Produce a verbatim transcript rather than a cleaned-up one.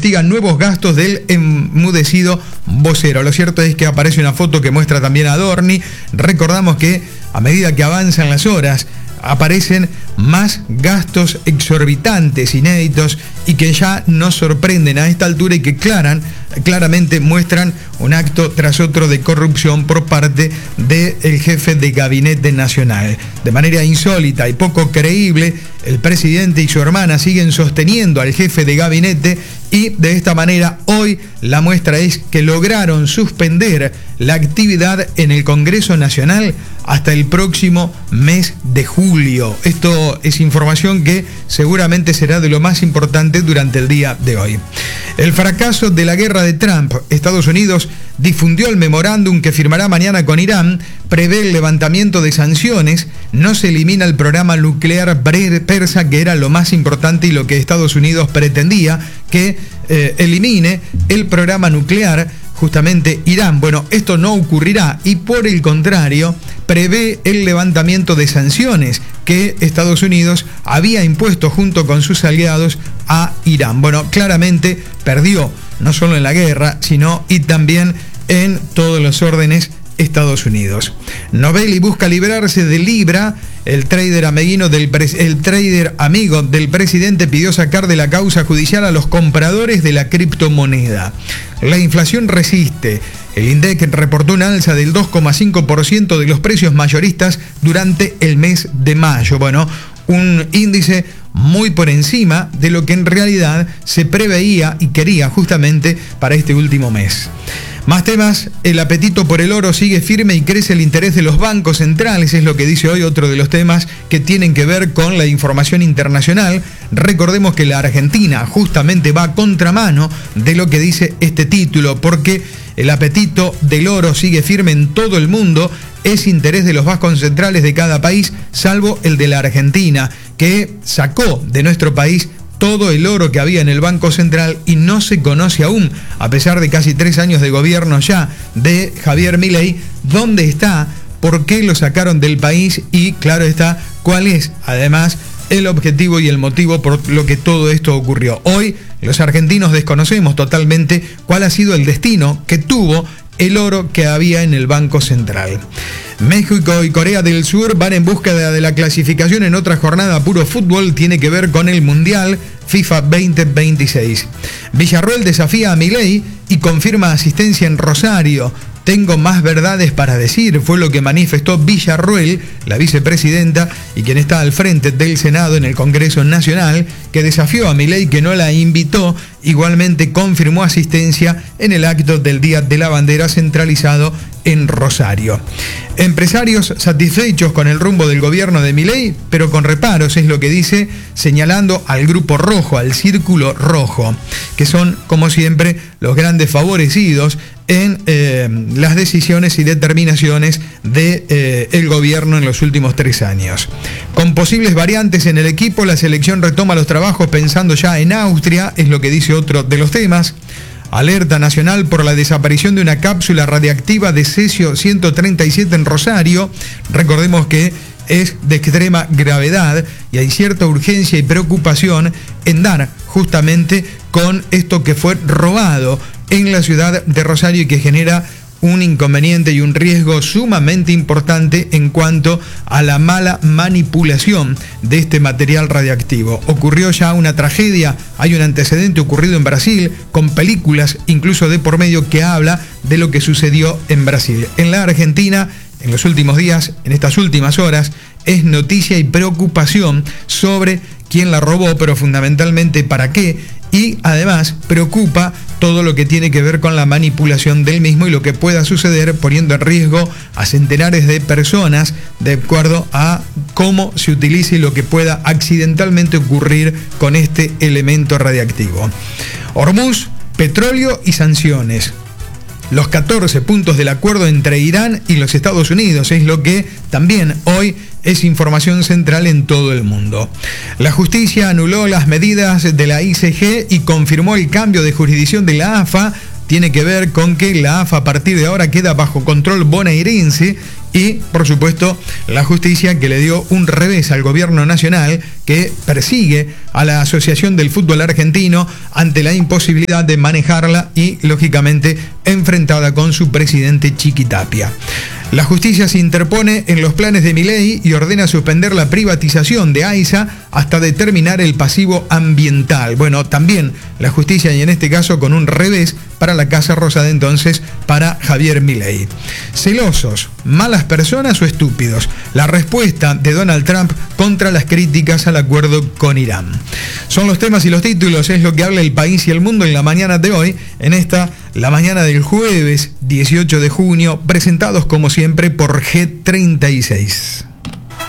investigan nuevos gastos del enmudecido vocero. Lo cierto es que aparece una foto que muestra también a Dorni. Recordamos que a medida que avanzan las horas, aparecen más gastos exorbitantes, inéditos, y que ya nos sorprenden a esta altura y que claran, claramente muestran un acto tras otro de corrupción por parte del jefe de gabinete nacional. De manera insólita y poco creíble, el presidente y su hermana siguen sosteniendo al jefe de gabinete, y de esta manera hoy la muestra es que lograron suspender la actividad en el Congreso Nacional hasta el próximo mes de julio. Esto es información que seguramente será de lo más importante durante el día de hoy. El fracaso de la guerra de Trump. Estados Unidos difundió el memorándum que firmará mañana con Irán, prevé el levantamiento de sanciones, no se elimina el programa nuclear persa, que era lo más importante y lo que Estados Unidos pretendía, que eh, elimine el programa nuclear justamente Irán. Bueno, esto no ocurrirá y por el contrario prevé el levantamiento de sanciones que Estados Unidos había impuesto junto con sus aliados a Irán. Bueno, claramente perdió no solo en la guerra, sino y también en todos los órdenes Estados Unidos. Novelli busca librarse de Libra. El trader, amiguino del el trader amigo del presidente pidió sacar de la causa judicial a los compradores de la criptomoneda. La inflación resiste. El INDEC reportó una alza del dos coma cinco por ciento de los precios mayoristas durante el mes de mayo. Bueno, un índice muy por encima de lo que en realidad se preveía y quería justamente para este último mes. Más temas, el apetito por el oro sigue firme y crece el interés de los bancos centrales, es lo que dice hoy otro de los temas que tienen que ver con la información internacional. Recordemos que la Argentina justamente va a contramano de lo que dice este título, porque el apetito del oro sigue firme en todo el mundo, es interés de los bancos centrales de cada país, salvo el de la Argentina, que sacó de nuestro país todo el oro que había en el Banco Central y no se conoce aún, a pesar de casi tres años de gobierno ya de Javier Milei, dónde está, por qué lo sacaron del país y, claro está, cuál es, además, el objetivo y el motivo por lo que todo esto ocurrió. Hoy, los argentinos desconocemos totalmente cuál ha sido el destino que tuvo el oro que había en el Banco Central. México y Corea del Sur van en búsqueda de la clasificación en otra jornada puro fútbol, tiene que ver con el Mundial FIFA veinte veintiséis. Villarroel desafía a Milei y confirma asistencia en Rosario. Tengo más verdades para decir, fue lo que manifestó Villarroel, la vicepresidenta y quien está al frente del Senado en el Congreso Nacional, que desafió a Milei, que no la invitó. Igualmente confirmó asistencia en el acto del Día de la Bandera centralizado en Rosario. Empresarios satisfechos con el rumbo del gobierno de Milei, pero con reparos, es lo que dice, señalando al grupo rojo, al círculo rojo, que son, como siempre, los grandes favorecidos en eh, las decisiones y determinaciones del de, eh, gobierno en los últimos tres años. Con posibles variantes en el equipo, la selección retoma los trabajos pensando ya en Austria, es lo que dice otro de los temas. Alerta nacional por la desaparición de una cápsula radiactiva de cesio ciento treinta y siete en Rosario. Recordemos que es de extrema gravedad y hay cierta urgencia y preocupación en dar justamente con esto que fue robado en la ciudad de Rosario y que genera un inconveniente y un riesgo sumamente importante en cuanto a la mala manipulación de este material radiactivo. Ocurrió ya una tragedia, hay un antecedente ocurrido en Brasil, con películas incluso de por medio que habla de lo que sucedió en Brasil. En la Argentina, en los últimos días, en estas últimas horas, es noticia y preocupación sobre quién la robó, pero fundamentalmente para qué, y además preocupa todo lo que tiene que ver con la manipulación del mismo y lo que pueda suceder, poniendo en riesgo a centenares de personas de acuerdo a cómo se utilice y lo que pueda accidentalmente ocurrir con este elemento radiactivo. Hormuz, petróleo y sanciones. Los catorce puntos del acuerdo entre Irán y los Estados Unidos es lo que también hoy es información central en todo el mundo. La justicia anuló las medidas de la I C G y confirmó el cambio de jurisdicción de la A F A tiene que ver con que la A F A a partir de ahora queda bajo control bonaerense y, por supuesto, la justicia que le dio un revés al gobierno nacional que persigue a la Asociación del Fútbol Argentino ante la imposibilidad de manejarla y, lógicamente, enfrentada con su presidente Chiqui Tapia. La justicia se interpone en los planes de Milei y ordena suspender la privatización de AISA hasta determinar el pasivo ambiental. Bueno, también la justicia, y en este caso con un revés para la Casa Rosada, entonces para Javier Milei. ¿Celosos, malas personas o estúpidos? La respuesta de Donald Trump contra las críticas al acuerdo con Irán. Son los temas y los títulos, es lo que habla El País y el Mundo en la mañana de hoy, en esta, la mañana del jueves dieciocho de junio, presentados como siempre por G treinta y seis.